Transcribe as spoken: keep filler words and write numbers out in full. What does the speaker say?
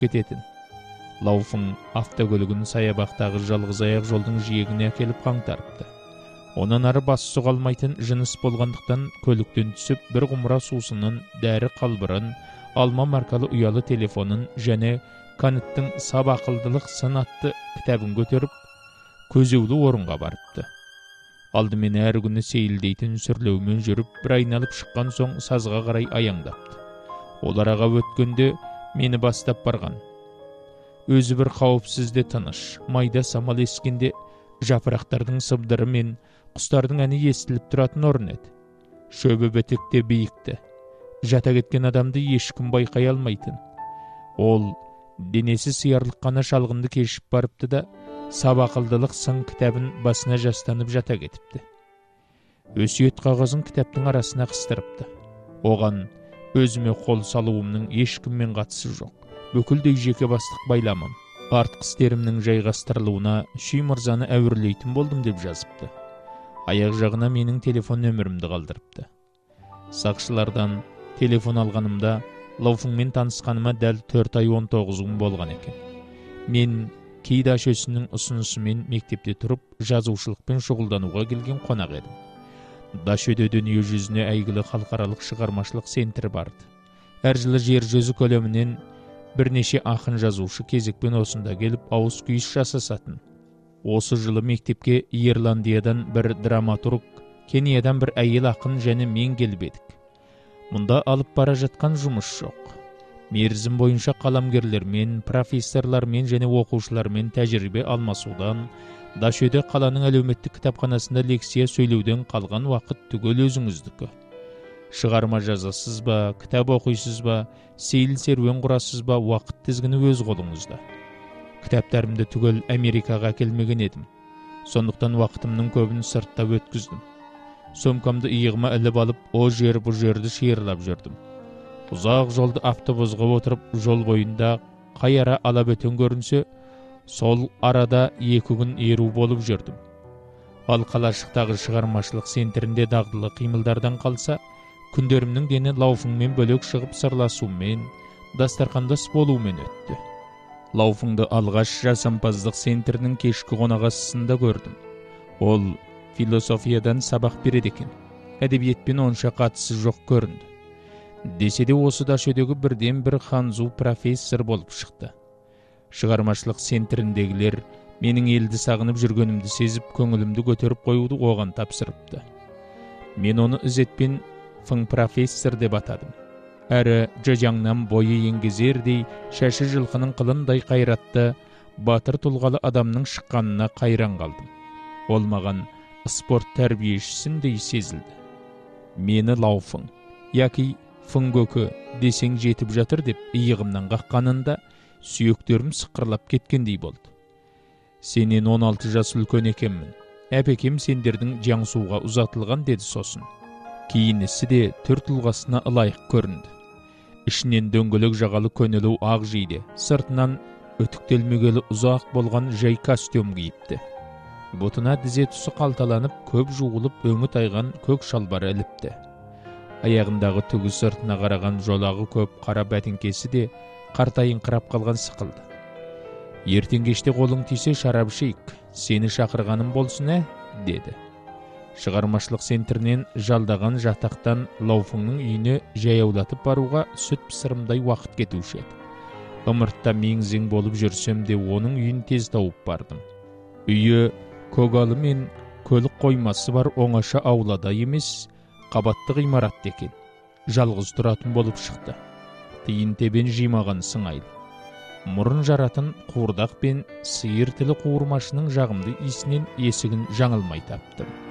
кететін. Лауфың автокөлігін саябақтағы жалғыз аяқ жолдың жиегіне әкеліп қаңтарыпты. Онан ары басы сұғалмайтын жыныс болғандықтан көліктен түсіп, бір құмыра сусынын, дәрі қалбырын, алма маркалы ұялы телефонын және Канеттің «Сап ақылдылық сын» атты кітабын көтеріп, көзеулі орынға барыпты. Алдымен әр күні сейілдейтін сүрлеумен жүріп, бір айналып шыққан соң сазға қарай аяңдапты. Олар аға өткенде мені бастап барған. Өзі бір қауіпсізде тыныш, майда самал ескенде жапырақтардың сыбдыры мен құстардың әні естіліп тұратын орын еді. Шөбі бітікте биікті. Жата кеткен адамды ешкім байқай алмайтын. Ол денесі сиярлық қана шалғынды кешіп барыпты да, «Сап ақылдылық сын» кітабын басына жастанып жата кетіпті. Өсиет қағазын кітаптың арасына қыстырыпты. Оған өзіме қол салуымның ешкіммен қатысы жоқ. Бүкілдей жеке бастық байламым. Артқы істерімнің жайғастырылуына Шүй мырзаны әуірлейтін болдым деп жазыпты. Аяқ жағына менің телефон нөмірімді қалдырыпты. Сақшылардан телефон алғанымда Лауфыңмен танысқаныма дәл төрт ай он тоғыз күн болған екен. Мен Кейд ашөсінің ұсынысымен мектепте тұрып, жазушылықпен шұғылдануға келген қонақ едім. Дашөде дүние жүзіне әйгілі халықаралық шығармашылық центрі барды. Әр жылы жер жүзі көлемінен бірнеше ақын жазушы кезекпен осында келіп ауыз күйіс жасасатын. Осы жылы мектепке Ирландиядан бір драматург, Кениядан бір әйел ақын және мен келіп едік. Мұнда алып бара жатқан жұмыс жоқ. Мерзім бойынша қаламгерлермен, профессорлармен және оқушылармен тәжірибе алмасудан, Дашөде қаланың әлеуметтік кітапханасында лекция сөйлеуден қалған уақыт түгел өзіңіздікі. Шығарма жазасыз ба, кітап оқисыз ба, сейіл серуен құрасыз ба, уақыт тізгіні өз қолыңызда. Кітаптарымды түгел Америкаға келмеген едім. Сондықтан уақытымның көбін сыртта өткіздім. Сомкамды иығыма іліп алып, о жер бұ жерді шиырлап жүрдім. Ұзақ жолды автобусға отырып, жол бойында қай ара ала бөтен көрінсе, сол арада екі күн еру болып жүрдім. Ал қалашықтағы шығармашылық центрінде дағдылы қимылдардан қалса, күндерімнің дені Лауфыңмен бөлек шығып сырласумен, дастарқандас болумен өтті. Лауфыңды алғаш жасампаздық центрінің кешкі қонақасысында көрдім. Ол философиядан сабақ береді екен. Әдебиетпен онша қатысы жоқ көрінді. Десе де осы Дашөдегі бірден бір ханзу профессор болып шықты. Шығармашылық центріндегілер менің елді сағынып жүргенімді сезіп, көңілімді көтеріп қоюды оған тапсырыпты. Мен оны ізетпен Фың профессор деп атадым. Әрі жажаңнан бойы еңгезердей, шашы жылқының қылындай қайратты, батыр тұлғалы адамның шыққанына қайран қалдым. Ол маған спорт тәрбиешісіндей сезілді. Мені Лауфың, яки Фыңгөкі десең жетіп жатыр деп иығымнан қаққанында сүйектерім сықырлап кеткендей болды. Сенен он алты жас үлкен екенмін. Әпекем сендердің Жаңсуға ұзатылған деді сосын. Кейінісі де түр тұлғасына ылайық көрінді. Ішінен дөңгелек жағалы көнелу ақ жейде, сыртынан өтіктелмегелі ұзақ болған жай костюм киіпті. Бұтына дизе тұсы қалталанып, көп жуылып өңі тайған көк шалбар іліпті. Аяғындағы түгі сыртына қараған жолағы көп қара бәтіңкесі де қартайыңқырап қалған сықылды. Ертең кеште қолың тисе шарап ішейік, сені шақырғаным болсын, ә? Деді. Шығармашылық центрінен жалдаған жатақтан Лауфыңның үйіне жаяулатып баруға сүт пысырымдай уақыт кетуші еді. Ымыртта меңзең болып жүрсем де оның үйін тез тауып бардым. Үйі көгалы мен көлік қоймасы бар оңаша аулада емес, қабатты ғимарат екен. Жалғыз тұратын болып шықты. Тиын тебен жимаған сыңайлы. Мұрын жаратын қуырдақ пен сиыр тілі қуырмашының жағымды исінен есігін жаңылмай таптым.